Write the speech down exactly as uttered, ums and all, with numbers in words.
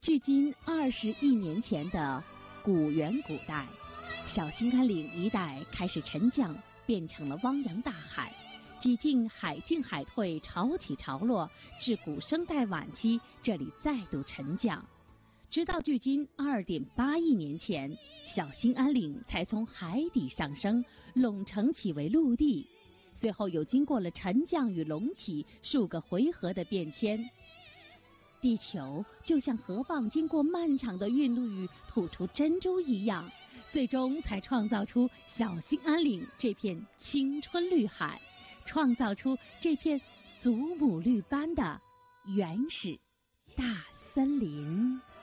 距今二十亿年前的古远古代，小兴安岭一带开始沉降，变成了汪洋大海。几经海进海退，潮起潮落，至古生代晚期，这里再度沉降。直到距今二点八亿年前，小兴安岭才从海底上升，隆成起为陆地。随后又经过了沉降与隆起数个回合的变迁。地球就像河蚌经过漫长的孕育与吐出珍珠一样，最终才创造出小兴安岭这片青春绿海，创造出这片祖母绿般的原始大森林。